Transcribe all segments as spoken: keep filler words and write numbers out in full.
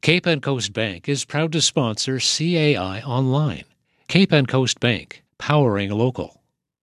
Cape and Coast Bank is proud to sponsor C A I Online. Cape and Coast Bank, powering local.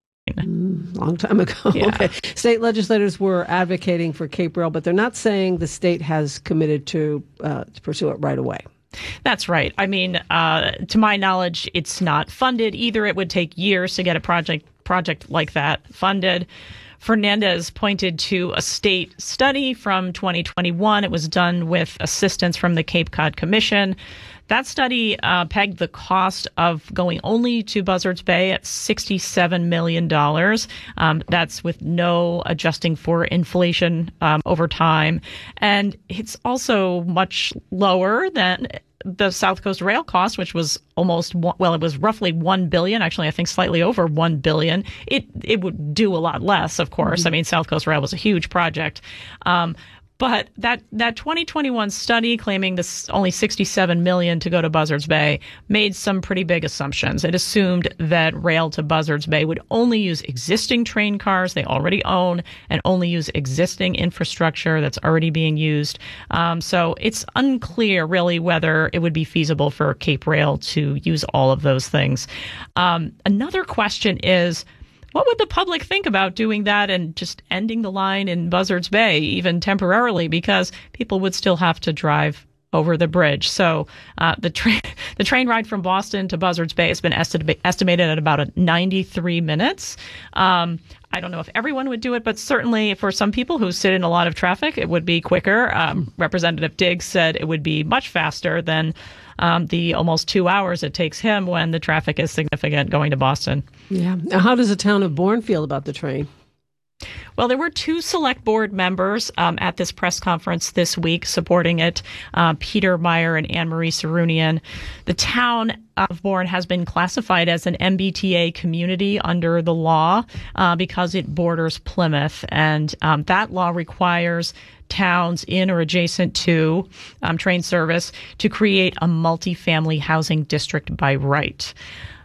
Mm, long time ago. Yeah. Okay. State legislators were advocating for Cape Rail, but they're not saying the state has committed to, uh, to pursue it right away. That's right. I mean, uh, to my knowledge, it's not funded either. It would take years to get a project project like that funded. Fernandez pointed to a state study from twenty twenty-one. It was done with assistance from the Cape Cod Commission. That study uh, pegged the cost of going only to Buzzards Bay at sixty-seven million dollars. Um, that's with no adjusting for inflation um, over time. And it's also much lower than the South Coast Rail cost, which was almost, well, it was roughly one billion dollars. Actually, I think slightly over one billion dollars. It it would do a lot less, of course. Mm-hmm. I mean, South Coast Rail was a huge project. Um, But that, that twenty twenty-one study claiming this only sixty-seven million dollars to go to Buzzards Bay made some pretty big assumptions. It assumed that rail to Buzzards Bay would only use existing train cars they already own and only use existing infrastructure that's already being used. Um, so it's unclear really whether it would be feasible for Cape Rail to use all of those things. Um, another question is, what would the public think about doing that and just ending the line in Buzzards Bay, even temporarily, because people would still have to drive over the bridge? So uh, the train the train ride from Boston to Buzzards Bay has been esti- estimated at about a ninety-three minutes. Um, I don't know if everyone would do it, but certainly for some people who sit in a lot of traffic, it would be quicker. Um, Representative Diggs said it would be much faster than um, the almost two hours it takes him when the traffic is significant going to Boston. Yeah. Now, how does the town of Bourne feel about the train? Well, there were two select board members um, at this press conference this week supporting it, uh, Peter Meyer and Anne Marie Sarunian. The town of Bourne has been classified as an M B T A community under the law uh, because it borders Plymouth. And um, that law requires towns in or adjacent to um, train service to create a multifamily housing district by right.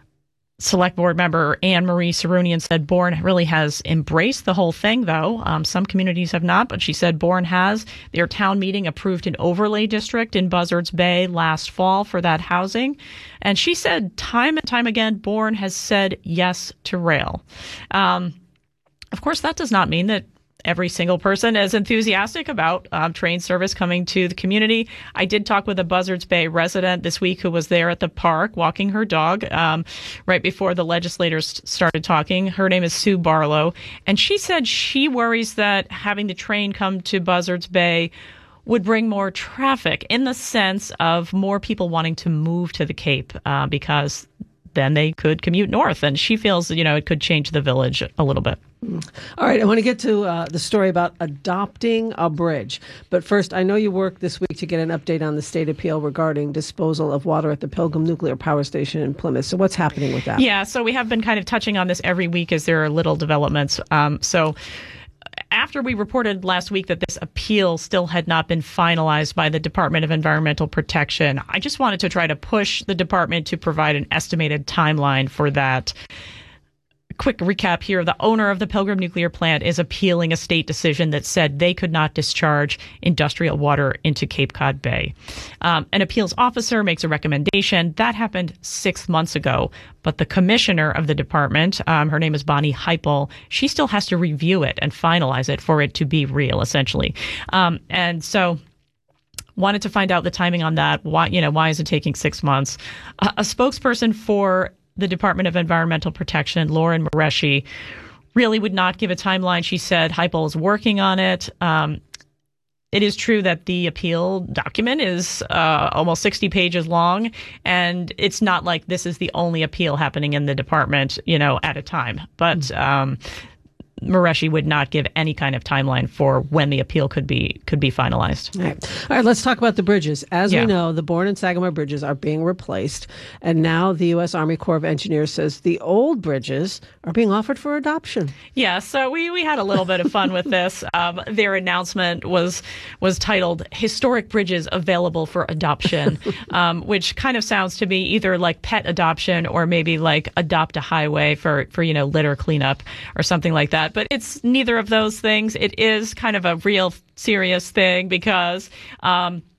Select Board member Anne Marie Sarunian said Bourne really has embraced the whole thing, though. Um, some communities have not, but she said Bourne has. Their town meeting approved an overlay district in Buzzards Bay last fall for that housing. And she said time and time again, Bourne has said yes to rail. Um, of course, that does not mean that every single person is enthusiastic about um, train service coming to the community. I did talk with a Buzzards Bay resident this week who was there at the park walking her dog um, right before the legislators started talking. Her name is Sue Barlow, and she said she worries that having the train come to Buzzards Bay would bring more traffic in the sense of more people wanting to move to the Cape uh, because then they could commute north. And she feels, you know, it could change the village a little bit. All right, I want to get to uh, the story about adopting a bridge. But first, I know you worked this week to get an update on the state appeal regarding disposal of water at the Pilgrim Nuclear Power Station in Plymouth. So what's happening with that? Yeah, so we have been kind of touching on this every week as there are little developments. Um, so after we reported last week that this appeal still had not been finalized by the Department of Environmental Protection, I just wanted to try to push the department to provide an estimated timeline for that. Quick recap here. The owner of the Pilgrim Nuclear Plant is appealing a state decision that said they could not discharge industrial water into Cape Cod Bay. Um, an appeals officer makes a recommendation. That happened six months ago. But the commissioner of the department, um, her name is Bonnie Heipel, she still has to review it and finalize it for it to be real, essentially. Um, and so wanted to find out the timing on that. Why, you know, why is it taking six months? A, a spokesperson for the Department of Environmental Protection, Lauren Mareshi, really would not give a timeline. She said Heipel is working on it. Um, it is true that the appeal document is uh, almost sixty pages long, and it's not like this is the only appeal happening in the department, you know, at a time. But um, Mareshi would not give any kind of timeline for when the appeal could be could be finalized. All right, All right let's talk about the bridges. As yeah. we know, the Bourne and Sagamore bridges are being replaced, and now the U S Army Corps of Engineers says the old bridges are being offered for adoption. Yeah, so we, we had a little bit of fun with this. Um, their announcement was was titled "Historic Bridges Available for Adoption," um, which kind of sounds to me either like pet adoption or maybe like adopt a highway for, for you know, litter cleanup or something like that. But it's neither of those things. It is kind of a real serious thing because um,